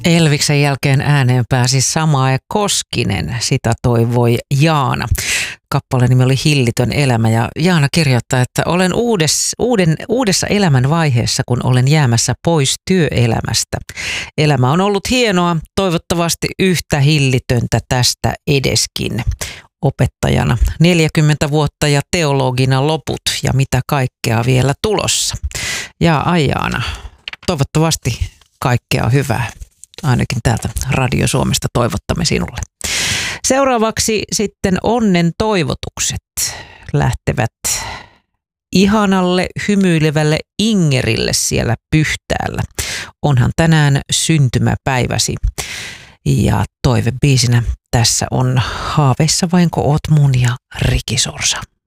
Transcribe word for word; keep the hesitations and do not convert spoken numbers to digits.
Elviksen jälkeen ääneen pääsi Samae Koskinen, sitä toivoi Jaana. Kappaleen nimi oli Hillitön elämä ja Jaana kirjoittaa, että olen uudes, uuden, uudessa elämän vaiheessa, kun olen jäämässä pois työelämästä. Elämä on ollut hienoa, toivottavasti yhtä hillitöntä tästä edeskin. Opettajana neljäkymmentä vuotta ja teologina loput ja mitä kaikkea vielä tulossa. Ja ai Jaana, toivottavasti kaikkea hyvää. Ainakin täältä Radio Suomesta toivottamme sinulle. Seuraavaksi sitten onnen toivotukset lähtevät ihanalle, hymyilevälle Ingerille siellä Pyhtäällä. Onhan tänään syntymäpäiväsi. Ja toivebiisinä tässä on Haaveissa vainko oot mun ja Ricky Sorsa.